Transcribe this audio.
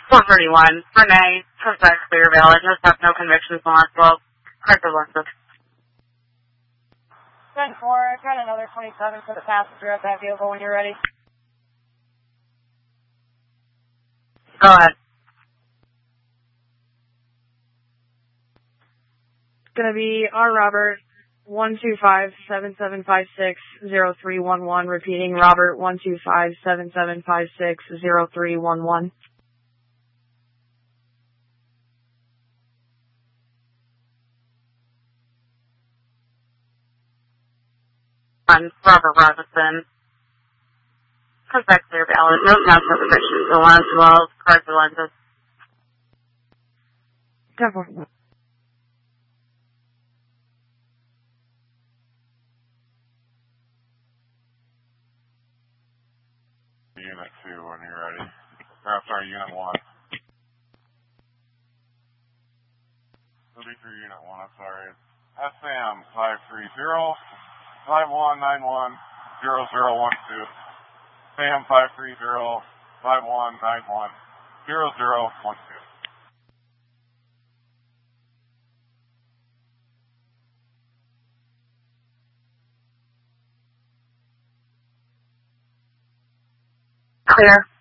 431, Renee, Prospect Clear Valley, just have no convictions in the last 12. Chrysler Lexus. 10-4, got another 27 for the passenger at that vehicle when you're ready. Go ahead. It's going to be R. Robert 125-7756-0311, repeating Robert 125-7756-0311. Robert Robinson, Prospect Clear Valley, no convictions in the last 12. Chrysler Lexus. 10-4. Unit 2 when you're ready. Or, sorry, Unit 1. It'll be through Unit 1, I'm sorry. SM 530-5191-0012. SAM 530-5191-0012. Clear.